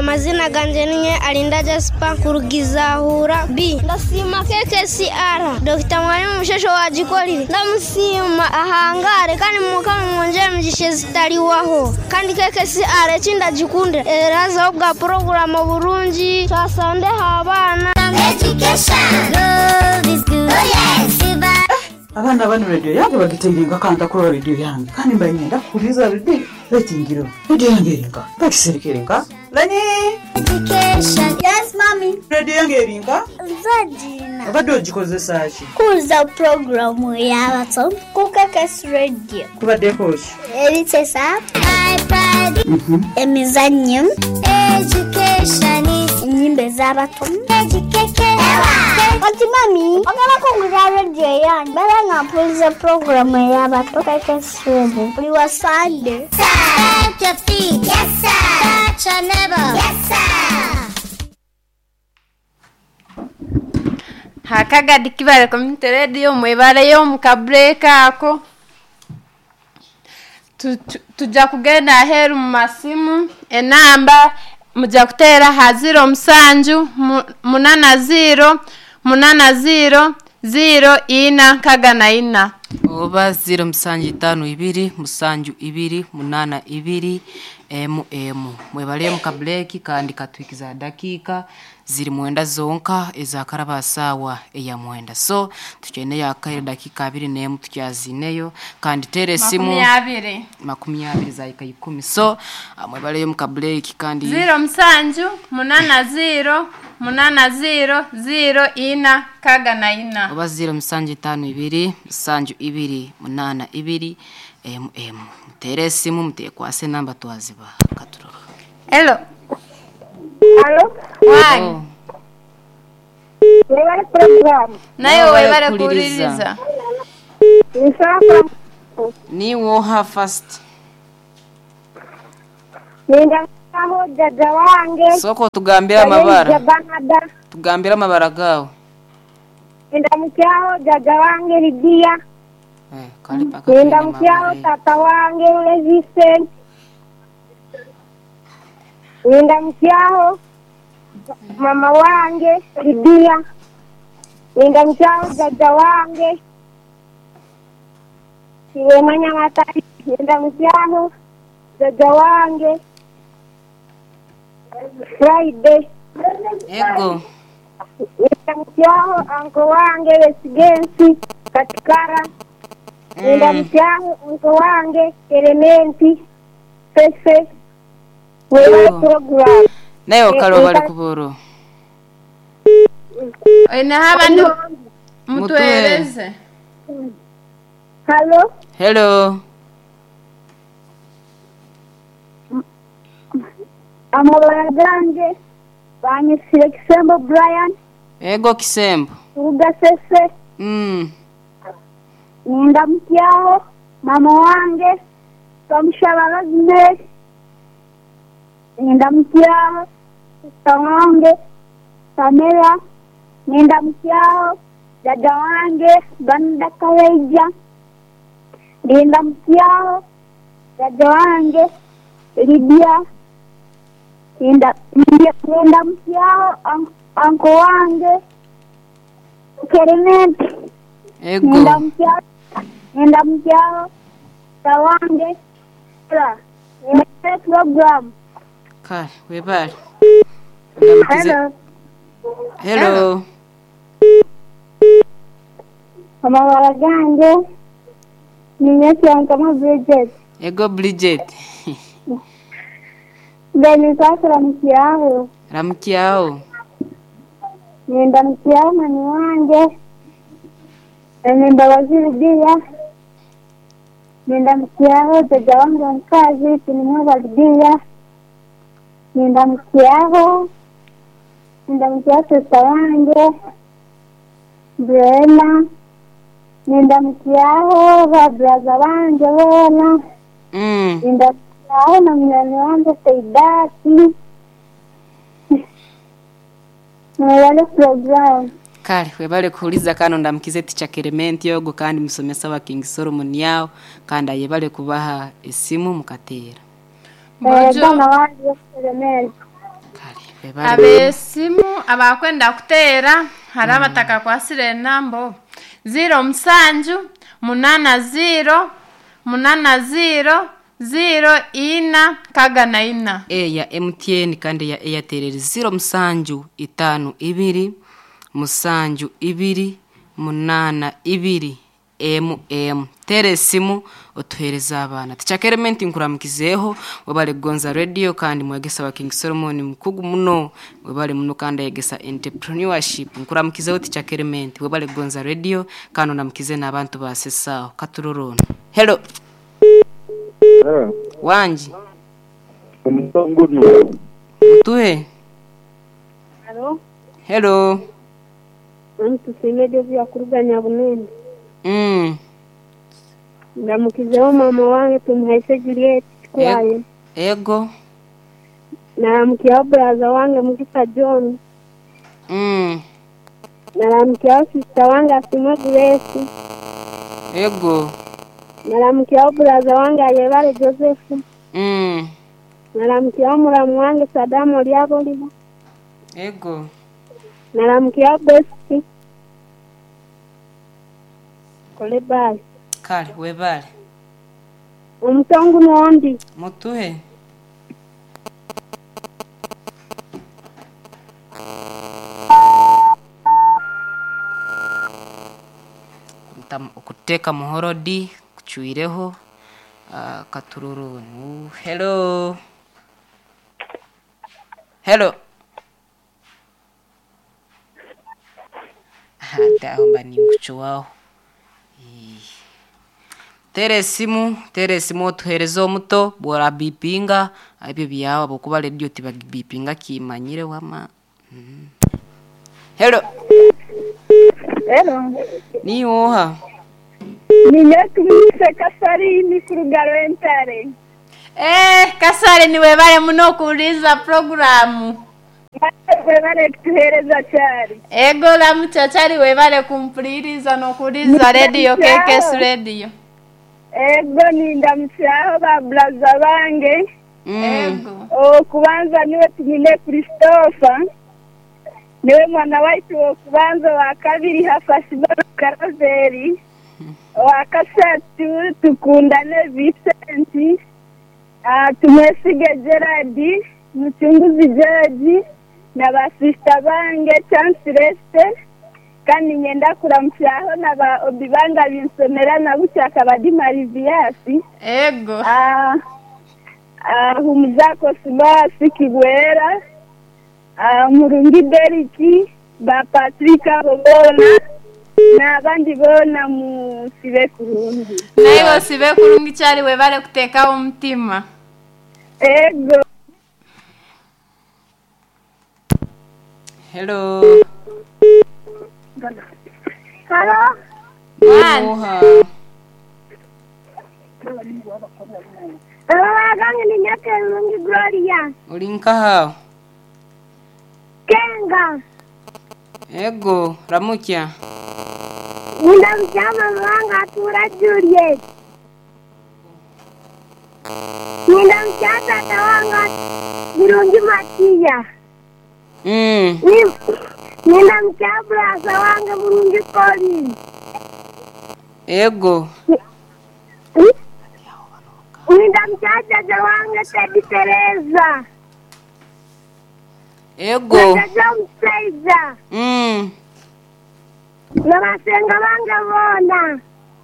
amazina ganje ninye Alinda Jasper kurugizahura B ndasima KKCR Dr. Mwalimu Mushesho wajikolire ndamusima ahangare kandi mukamwonje mugishe zitariwaho kandi KKCR cinda gikunde eraza ubwa program burungi twasande habana education love is good oh yes abana bano radio yange bagitenginga kanda kuri radio yange kandi mbanyenda kuriza radio ratingiro radio yange ringa bakiserekerenga lani education yes mommy radio yange ringa zadina abado gikoze sachi kuza program y'abato ku KKS radio kuba dekosh elitesa iPad emizanyo education is nyimbe z'abato education Auntie Mami, ogala kongera radio yange bala ngapuliza program y'abato KKS radio buli wa Sunday Tap your feet yes sir touch your neighbor yes sir Hakaga dikibale community radio mwebale yo mukabreka ako tujja kugenda heru mu masimu enamba mujja kutera ha 0 musanju 80 80 0 ina kaga na ina oba 0 musanju 5 2 musanju 2 8 2 mwebale mukabreki kandi katwikiza dakika ziri mwenda zonka ezakaraba sawa eya mwenda so tukeneye akaire dakika 2 nemu tukyazineyo kandi tere simu 20 zaika 10 so mwebale mu kabreak kandi 0 musanju 80 80 0 ina kaga na ina oba 0 musanju 5 2 musanju 2 8 2 tere simu mtekwase namba twaziba katuroro hello Hello? Why? Webale program. Nayo webale kuliriza. Ni woha first. Ninda kamo dada wange. Soko tugambira amabara. Tugambira amabara gawo. Ninda mkyao dada wange Lidia. Kali paka. Ninda mkyao tata wange Resistant. Ninda mkyao mama wange Lidia. Ninda mkyao dada wange Siwemanya Matari. Ninda mkyao dada wange Friday. Ego. Ninda mkyao anko wange Residency Katikara. Ninda mkyao anko wange Elementi Fefe. Wewe program. Nayo kalo bali kuboro. Ina habantu mutueleze. Hello? Hello. Amabara ganje banyisire Kisembo Brian. Ego Kisembo. Uga Sese. Ninda mkyao mama wange Kamshala Zime. Ninda mkyao Tangonge Samela. Ninda mkyao dada wange Banda Kaweja. Ninda mkyao dada wange Lidia. Ninda mkyao anko wange Keremet. Ego. Ninda mkyao tawange program. Kai, webale. Hello. Hello. Mama waraganje. Ninyesi kama Bridget. Ego Bridget. Beni sasa ramkiao. Ramkiao. Ninda mkiao mani wange. Ninda waziri dia. Ninda mkiao dada wangu mkazi kinimwa dia. Ninda mkiao sasa wange Brenda. Ninda mkiao wa braza wange wona. Ninda mkiao na mnyani wange Saidati. Mwale program. Kale webale kuuliza kano ndamkize ticha Kelementi yogo kandi musomesa wa King Solomon yao kandi ayebale kubaha esimu mukatera. Bojo Bana wange Kelementi. abesimu abakwenda kutera hari abataka kwa sirena mbo 0 ya MTN kandi ya Airtel 0 musanju 2 tere simu otuhereza abana tichakerementi nkuramukizeho wabale gonza radio kandi mwegesa wa King Solomon mukugu muno wabale muno kandi yegesa entrepreneurship nkuramukizeho tichakerementi wabale gonza radio kandi namukize nabantu basesao katurorona hello wanji Mtonguno tuhe hello Antu simedio vya kuruganya bunene ndamukizeho mama wange tumuhaise Juliet kwaye ego naramkiao brother wange Mukisa John naramkiao sister wange Asima Grace ego naramkiao brother wange Ayebare Joseph naramkiao muramu wange Sadamu Liaboliba ego naramkiao Besti kole bali kale webale umutongo nondi mutuhe kuteka muhorodi kuchuireho katururunu hello daomba ni kuchuwao tere simu tuherezo muto bora bipinga ibyo byawa bokuba radio tibagibipinga kimanyire wama hello ni oha ni nyatumise Kasari ni kurugaro entare Kasari ni webale muno kuuliza programu webale tuhereza cyari ego la mchachari webale kumpuliriza no kuuliza radio KKS radio ego ni ndamchaho ba blaza bange ego kubanza niwe tumine Christopher niwe mwana waitu kubanza wa kabiri hafashima Karaveri wa kasatu tukundane Vincent tumwesige Gerard mchunguzi George na basista bange Chanceleste kandi ngenda kuramchaho na ba obibanga binsomera na bucyaka badi Mariviasi ego humuzako Sibasi Kibwera Murungi Deriki ba Patrick Bobona na abandi bona mu sibe kurungi nayo sibe kurungi cyari webale kuteka umutima ego hello oha gange ni nyake mungi Gloria ulinka hao Kenga ego ramukya ndamjama mwanga tura Juliet ndamjata tawanga Birungi Matia ndamjabra sawanga Birungi Colin ego ndamjata tawanga Teddy Teresa ego ndamjamsaiza nabasenga bange bona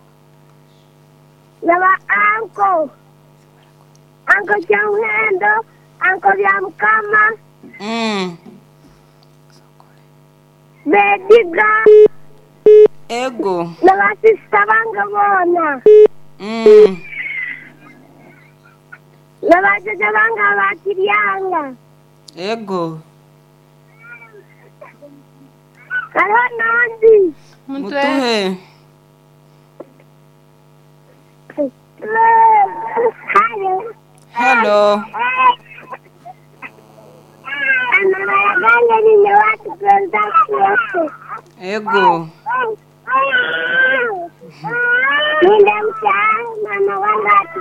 naba anko Jamhendo anko Byamkama Bediga ego naba sista bange bona naba jaja bange abakirianga ego Nandi mutuhe hello ego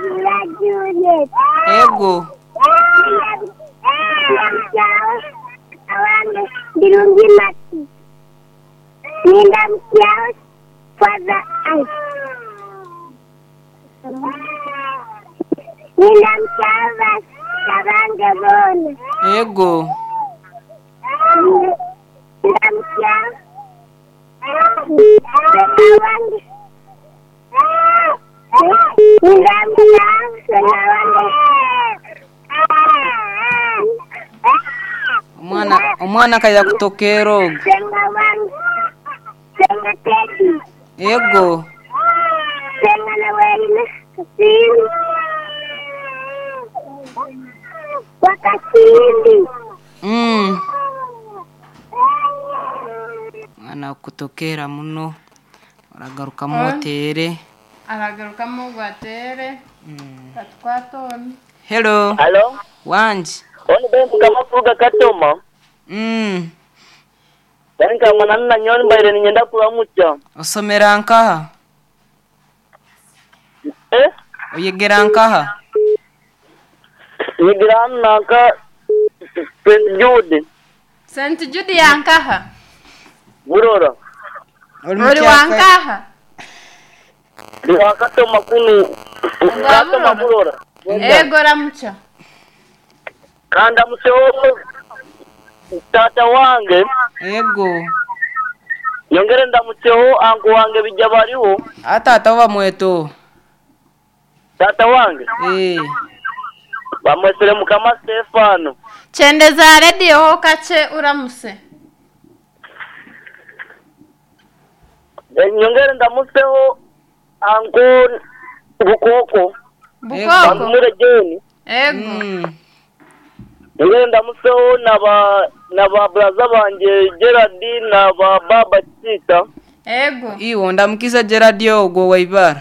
ego Kirungi mati. Ninda mkiao faza ai. Ninda mkiao vas kabange bona. Ego. Ninda mkiao. Kabange. Ninda mkiao kabange. Omwana kaya kutokera ogo. Ego. Mwana kutokera muno aragaruka motere. Aragaruka mu gwatere. Katwatoni. Hello. Hello. Wanji. Oni benzi kama fuga katoma. Yani kama nanna nyoni mbaire ninyenda kula mucha. Osomera nkaha? Oyegera nkaha? Yegera naka St. Jude. St. Jude yankaha? Burora. Uri wankaha? Diwa katoma kunu. Katoma burora. Ego ramucha. Kanda museo tata wange. Ego. Yongere ndamutseo angu wange bijabariwo. Atata wa mweto. Tata wange. Bamwesere mukama Stefano. Chendeza radio ho kache uramuse. Yongere ndamutseo angu bukoko. Bukoko. Murejeni. Ego. Yongere ndamutseo naba braza banje Gerard na baba Tita. Ego. Iwo ndamukiza Gerard ogo waibara.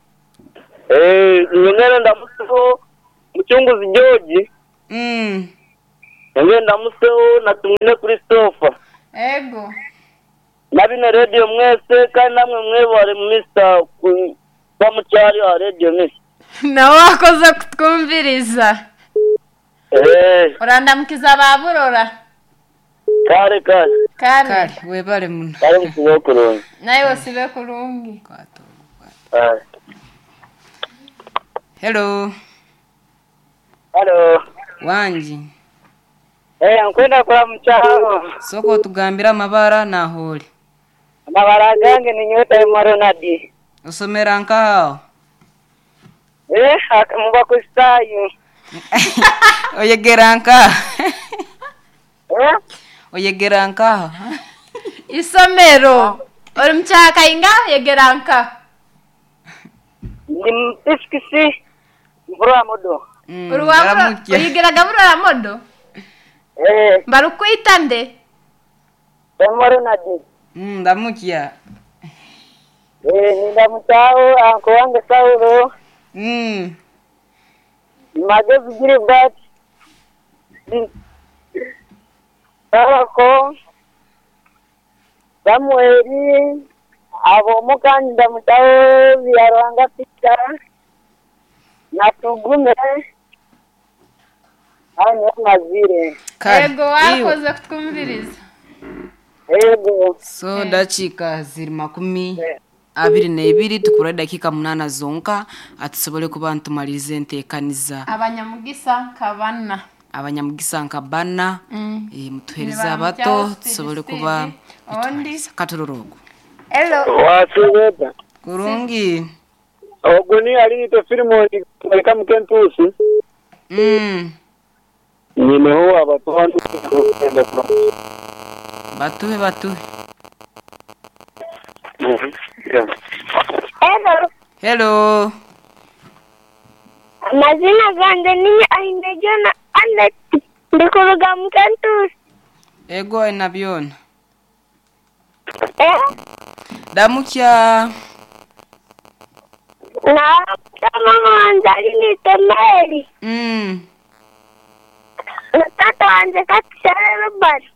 Yongere ndamutseo Mchunguzi George. Yongere ndamutseo natumine Christopher. Ego. Nabine radio mwese kandi namwe mwebare Mr. kwa mucyari wa radio mwese. Na wakoze kutwumviriza. Urandamukiza baburora. Kare. Kare webare muno. Kare mukubokoro. Nayo sibe kurungi. Hello. Hello. Wanji. Nkwenda kwa mchao. Soko tugambira amabara naholi. Amabara gange ni nyota Ronaldi. Osomera nkaho? Muba kustayo. Oyegera nkaho? Oyegera nkaho? Isomero. Uri mchaka inga yegera nkaho? Ni mpiskisi mvura modo. Oyegera gabura modo? Barukwita nde? Ronaldi. Ndamukia. Ninda mutao anko wange Saulo. Magezi giri bat. Ko Samueli abo mukanda mutao byaranga pita. Natugume. Ano mazire. Ego wakoze kutwumviriza. Ego. So dachika ziri 22 tukura dakika 8 zonka atusobole kuba ntumalize ntekaniza abanyamugisa nkabana mutuhereza abato tusobole kuba katororogo. Hello. Wasubeta. Kurungi. Oguni ali to Filimoni kwa mkentusi. Nimeho abato kwenda kwa. Batuhe. Hello. Mazina gande ni ainejona ande ndikuruga mkantus. Ego enabiona. Damukia. Na kama mwanzali ni temeli. Nataka anze katisha bari.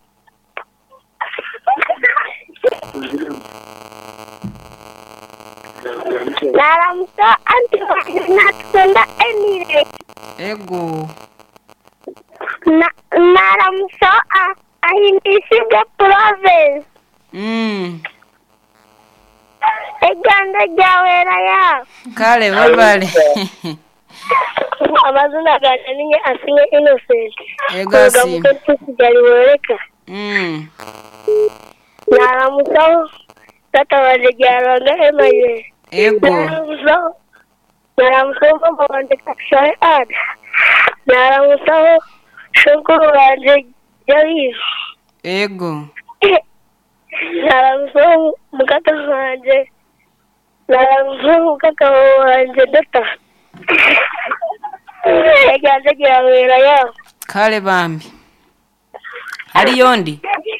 Naramsa anti nakunda emire. Ego. Naramsa ahindishije province eganda ryawera ya kale webale amazina ganjye ni Asinye Innocent ego Asinye kigali wereka naramusaho tatabaje ryaranga emaye ego naramusaho mama wanje kakishaye ada naramusaho shukuru wanje Jarizo ego naramusaho mukaka wanje naramusaho mukaka wanje data eganda ryawera ya kale bambi ari yondi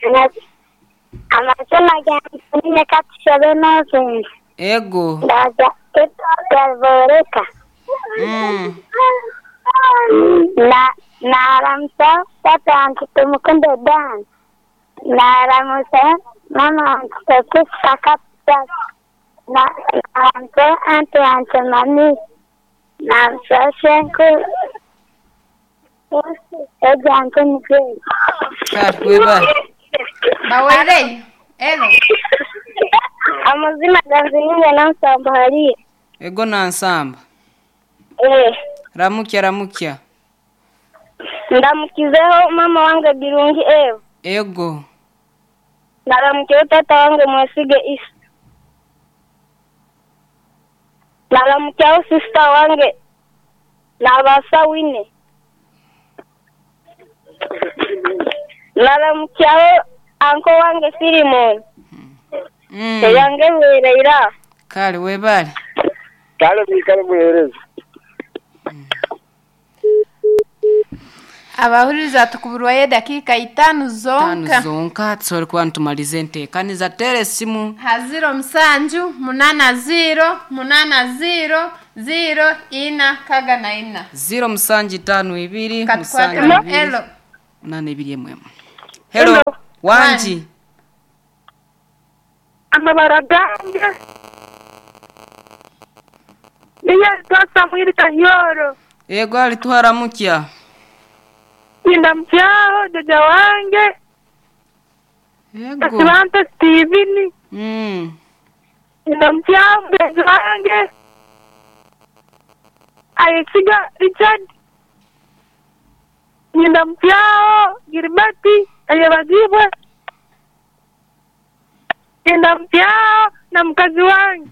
amazina ganjye ni Kakishaye Innocent ego ndaza etavereka naramsa tatantu tumukunde dan naramsa mama kusakapta naramsa ante mami naramsa shenku ejanko nikwe kale webale bawere elo amazina ganjye ni Nansamba hariya ego Nansamba ramukya ndamukizeho mama wange Birungi Eva ego naramukizeho tata wange Mwesige Isa naramukizeho sister wange Nabasa Wine naramukizeho anko wange Filimon yange Wereira kale webale kale muhereza abahuriza tukuburwaye dakika 5 zonka tsori kwa ntumalize ntekaniza tere simu haziro msanju 80 ina kaga na ina 0 msanji 52 katkwata msanji elo 82 mwema hello wanji amabaraganga niye tosa mwirita yoro ego alituharamukya ndamcyaho jaja wange ego Atlanta Steven ndamcyaho jaja wange Ayesiga Richard ndamcyaho Girbati ayabazibwe ndamcyaho na mkazi wange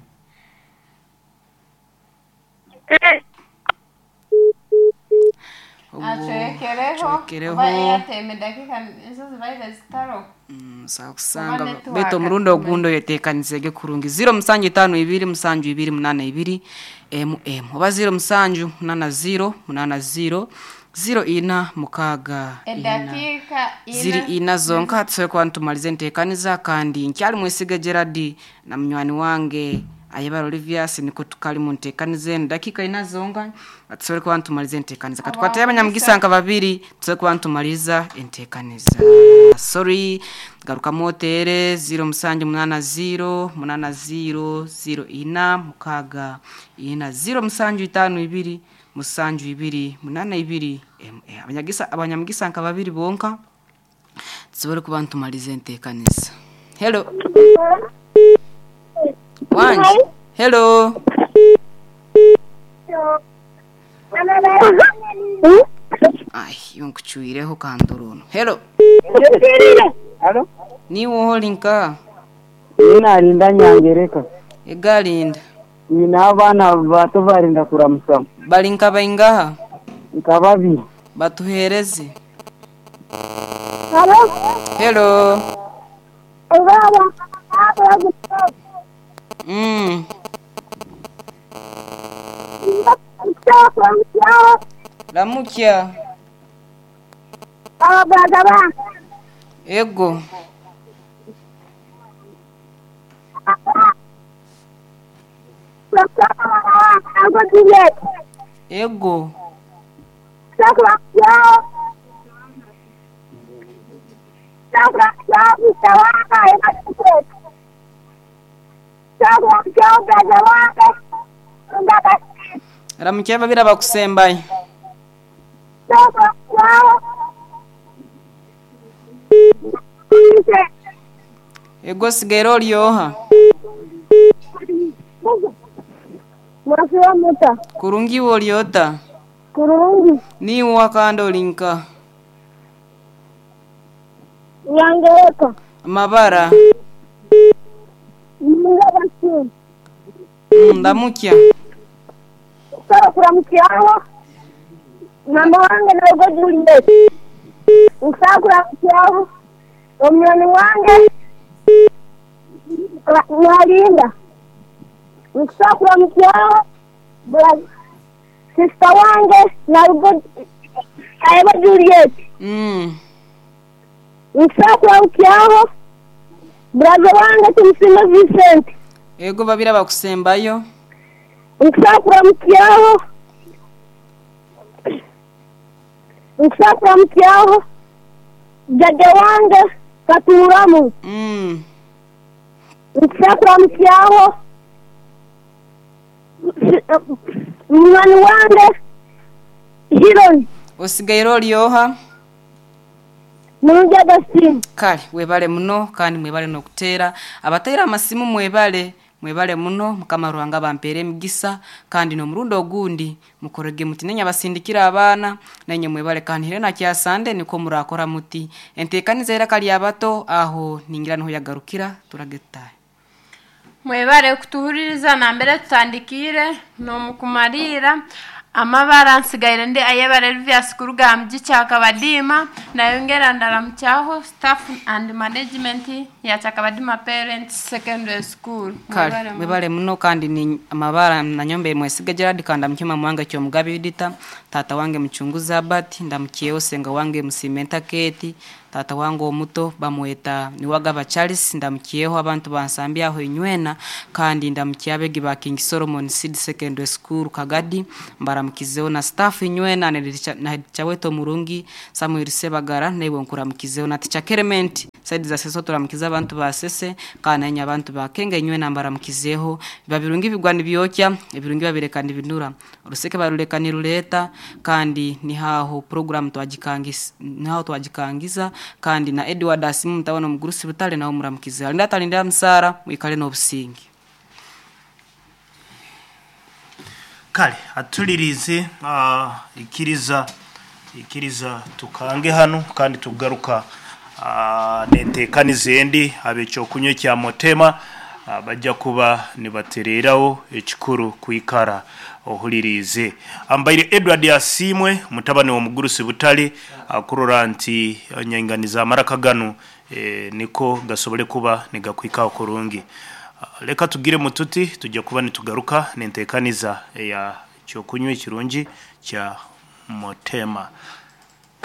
Achekereho bayateme dakika izo zibaire zitaro sakusanga beto murundo gundo yetekanizege kurungi 0 msanju 52 msanju 282 oba 0 msanju 80 0 ina mukaga edakika ziri ina zonka tsoe kwa ntumalize ntekaniza kandi nkyali Mwesiga Gerard na mnywani wange ayebara Olivier niko tukali mu ntekanize dakika ina zonga tsoe kwa ntumalize ntekaniza katwata abanyamugisanka babiri tsoe kwa ntumaliza entekaniza sorry garuka motere 0 msanju 80 0 ina mukaga ina 0 msanju 52 musanju 2 82 abanyamugisanka babiri bonka zibore kubantu malize ntekaniza hello wanji hello ai yonkuchuireho kandorono hello ni woholinka narinda nyangereka egalinda ina abana bato barinda kuramusa balinka baingaha nkababi batuhereze hello ramukya ego ego ramukya babira bakusembaye ego sigero lyoha Mwasi wa muta. kurungi wolyota Kurungi. ni wakando linka Yangereka. amabara Munga basi. ndamukya Sara kuramukyaho. Mama wange nawe Juliet. Usakura kuramukyaho. Omwana wange Mwalinda. Usakura kuramukyaho. Sister wange nawe Ayeba Juliet. Usakura kuramukyaho. Brother wange Tumusime Vincent. ego babira bakusembayo Usakura kuramukyaho. Usakura kuramukyaho. Dade wange Katuramu. Usakura kuramukyaho. Mwana wange Hiron. osigairo lyoha Mulungi agasimu. kale webale muno kandi mwebale nokutera abatera amasimu mwebale muno mukama ruhanga bampere emigisa kandi no murundo ogundi mukorege mutinenya basindikira abana nenye mwebale kandi hirena kyasande niko murakora muti entekaniza era kali abato aho ningira no yagarukira turagetaye mwebare kutuhuririza na mbere tutandikire no mukumarira amabara nsigaire ndi ayebara Elvias kurugambye cyakabadima nayongera ndaramcyaho staff and management ya cyakabadima parents secondary school kale mwebale muno kandi ni amabara nanyombe mwesiga Gerard kandi amcyuma mwanga cyo mugabe Yudita tata wange mchunguza Abati ndamkiyeho senga wange Musimenta Keti tata wangu omuto bamweta niwagaba Charles ndamkiyeho abantu bansambya aho inywena kandi ndamkiyabegi ba King Solomon Seed Secondary School Kagadi mbaramkizeho na staff inywena na chaweto Murungi Samuel Sebagara nebo nkuramkizeho na Teacher Clement side za seso turamkiza abantu basese kana nya abantu bakenge inywena mbaramkizeho babirungi bigwani byokya ibirungi babirekana ibinura uruseke barurekana ruleta kandi ni haho program twajikangiza kandi na Edward Asimu mtabona mugurusi butale nawo muramkiza ndatalindira msara mwikale no busingi kale atulirize ikiriza tukange hano kandi tugaruka nentekanize endi abecho kunyo kya motema bajja kuba nibatererawo ekikuru kuikara ohulirize ambaire Edward Asimwe mutabani wa mugurusi butale akurora nti nyanganiza amaraka gano niko gasobole kuba nigakwika okurungi leka tugire mututi tujja kuba nitugaruka nentekaniza ya cyo kunywa kirungi kya motema